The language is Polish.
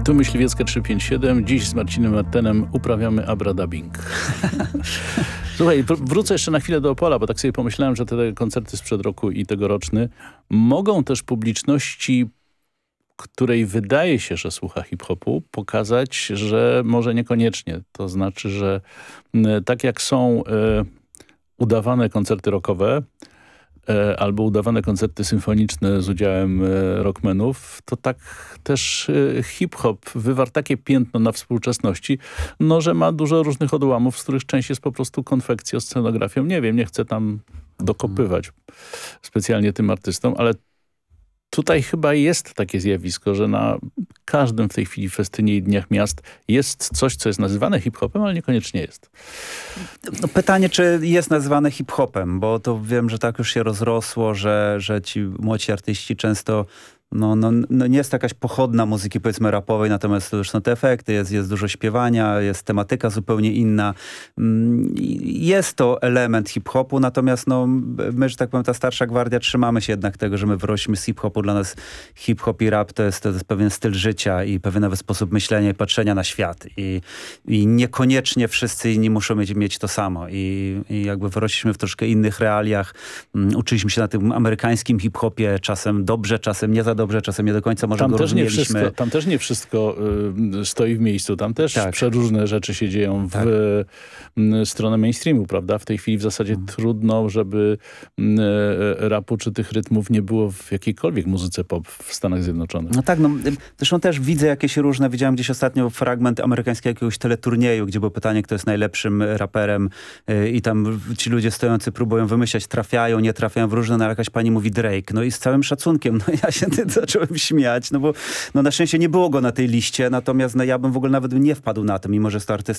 Tu Myśliwiecka 357. Dziś z Marcinem Martenem uprawiamy abradabbing. Słuchaj, wrócę jeszcze na chwilę do Opola, bo tak sobie pomyślałem, że te koncerty sprzed roku i tegoroczny mogą też publiczności, której wydaje się, że słucha hip-hopu, pokazać, że może niekoniecznie. To znaczy, że tak jak są udawane koncerty rockowe, albo udawane koncerty symfoniczne z udziałem rockmenów, to tak też hip-hop wywarł takie piętno na współczesności, no, że ma dużo różnych odłamów, z których część jest po prostu konfekcją, scenografią. Nie wiem, nie chcę tam dokopywać specjalnie tym artystom, ale tutaj chyba jest takie zjawisko, że na każdym w tej chwili festynie i dniach miast jest coś, co jest nazywane hip-hopem, ale niekoniecznie jest. No pytanie, czy jest nazywane hip-hopem, bo to wiem, że tak już się rozrosło, że ci młodzi artyści często no nie jest to jakaś pochodna muzyki, powiedzmy, rapowej, natomiast to już są te efekty, jest dużo śpiewania, jest tematyka zupełnie inna. Jest to element hip-hopu, natomiast no, my, że tak powiem, ta starsza gwardia, trzymamy się jednak tego, że my wyrośliśmy z hip-hopu. Dla nas hip-hop i rap to jest pewien styl życia i pewien nawet sposób myślenia i patrzenia na świat. I niekoniecznie wszyscy inni muszą mieć to samo. I jakby wyrośliśmy w troszkę innych realiach. Uczyliśmy się na tym amerykańskim hip-hopie, czasem dobrze, czasem nie za dobrze, czasem nie do końca może go rozumieliśmy. Tam też nie wszystko stoi w miejscu. Tam też przeróżne rzeczy się dzieją w stronę mainstreamu, prawda? W tej chwili w zasadzie trudno, żeby rapu czy tych rytmów nie było w jakiejkolwiek muzyce pop w Stanach Zjednoczonych. No tak, no zresztą też widzę jakieś różne, widziałem gdzieś ostatnio fragment amerykańskiego jakiegoś teleturnieju, gdzie było pytanie, kto jest najlepszym raperem i tam ci ludzie stojący próbują wymyślać, trafiają, nie trafiają w różne, no jakaś pani mówi Drake. No i z całym szacunkiem, no ja się zacząłem śmiać, no bo no na szczęście nie było go na tej liście, natomiast no ja bym w ogóle nawet nie wpadł na to, mimo że jest to artysta